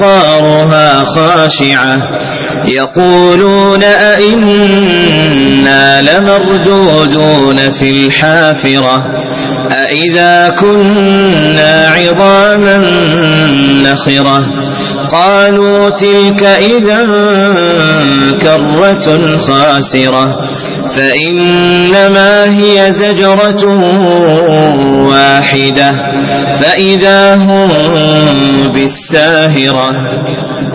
أبصارها خاشعة يقولون أئنا لمردودون في الحافرة أئذا كنا عظاما نخرة قالوا تلك إذا كرة خاسرة فإنما هي زجرة واحدة فإذا هم بالساهرة.